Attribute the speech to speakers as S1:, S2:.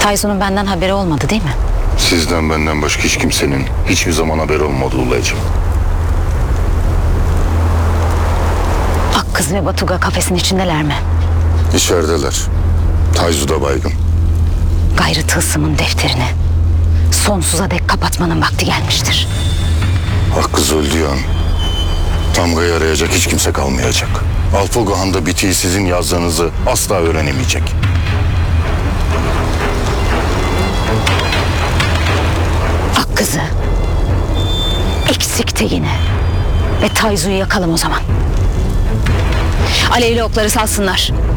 S1: Tayzu'nun benden haberi olmadı değil mi?
S2: Sizden benden başka hiç kimsenin hiçbir zaman haberi olmadı Ulaycığım.
S1: Akkız ve Batuga kafesin içindeler mi?
S2: İçerideler. Tayzu da baygın.
S1: Gayrı tılsımın defterini sonsuza dek kapatmanın vakti gelmiştir.
S2: Hakkız öldüğü an damgayı arayacak hiç kimse kalmayacak. Alpagohan'da bitiği sizin yazdığınızı asla öğrenemeyecek.
S1: Akkız'ı, eksikti yine. Ve Tayzu'yu yakalım o zaman. Alevli okları salsınlar.